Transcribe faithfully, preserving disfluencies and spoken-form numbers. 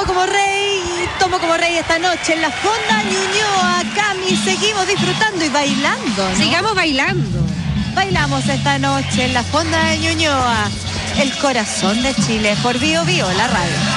como rey, tomo como rey esta noche en la Fonda Ñuñoa. Cami, seguimos disfrutando y bailando, ¿no? Sigamos bailando. Bailamos esta noche en la Fonda de Ñuñoa, el corazón de Chile, por Bio Bio, la radio.